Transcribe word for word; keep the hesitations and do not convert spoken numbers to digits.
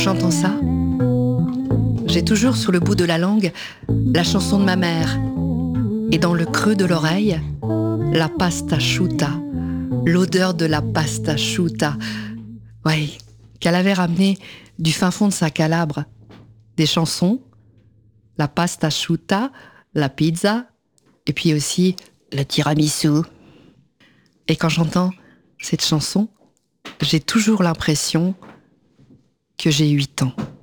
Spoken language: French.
j'entends ça, j'ai toujours sous le bout de la langue la chanson de ma mère. Et dans le creux de l'oreille, la pasta asciutta, l'odeur de la pasta asciutta. Oui, qu'elle avait ramené du fin fond de sa Calabre. Des chansons, la pasta asciutta, la pizza, et puis aussi le tiramisu. Et quand j'entends cette chanson, j'ai toujours l'impression que j'ai huit ans.